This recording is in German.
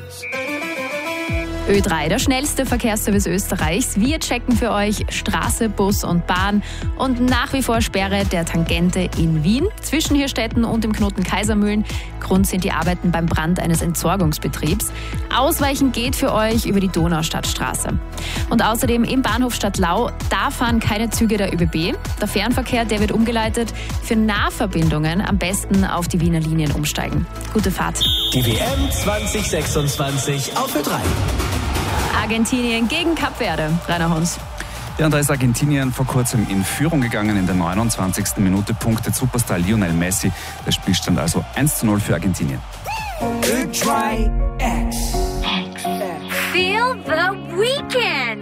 Ö3, der schnellste Verkehrsservice Österreichs. Wir checken für euch Straße, Bus und Bahn und nach wie vor Sperre der Tangente in Wien, zwischen Hirstetten und dem Knoten Kaisermühlen. Grund sind die Arbeiten beim Brand eines Entsorgungsbetriebs. Ausweichen geht für euch über die Donaustadtstraße. Und außerdem im Bahnhof Stadtlau, da fahren keine Züge der ÖBB. Der Fernverkehr, der wird umgeleitet. Für Nahverbindungen am besten auf die Wiener Linien umsteigen. Gute Fahrt. Die WM 2026 auf Ö3. Argentinien gegen Kap Verde. Rainer Hons. Ja, und da ist Argentinien vor kurzem in Führung gegangen. In der 29. Minute punktet Superstar Lionel Messi. Der Spielstand also 1:0 für Argentinien. Ö3 X. Feel the weekend.